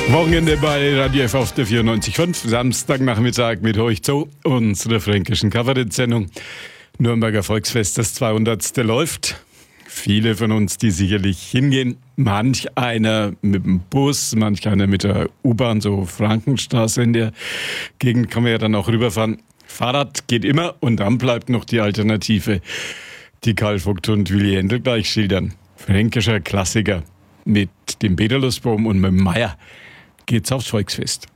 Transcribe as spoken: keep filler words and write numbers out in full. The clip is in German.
Wochenende bei Radio F auf der vierundneunzig Komma fünf, Samstagnachmittag mit euch zu unserer fränkischen Kabarett-Sendung. Nürnberger Volksfest, das zweihundertste läuft. Viele von uns, die sicherlich hingehen. Manch einer mit dem Bus, manch einer mit der U-Bahn, so Frankenstraße in der Gegend kann man ja dann auch rüberfahren. Fahrrad geht immer und dann bleibt noch die Alternative, die Karl Vogt und Willy Händel gleich schildern. Fränkischer Klassiker mit dem Peterlusbaum und mit dem Meier geht's aufs Volksfest.